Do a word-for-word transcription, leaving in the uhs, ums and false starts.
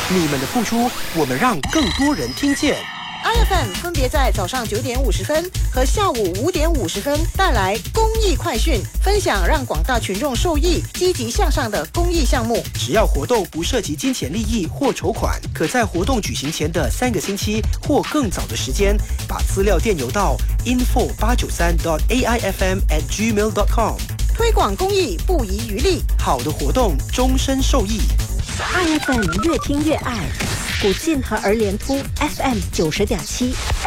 你们的付出，我们让更多人听见。 I F M 分别在早上九点五十分和下午五点五十分带来公益快讯，分享让广大群众受益、积极向上的公益项目。 只要活动不涉及金钱利益或筹款，可在活动举行前的三个星期或更早的时间，把资料电邮到 info 八九三 dot a i f m at gmail dot com。 推广公益不遗余力， 好的活动终身受益。 I F M 越听越爱，古晋和儿联突 F M 九十点七。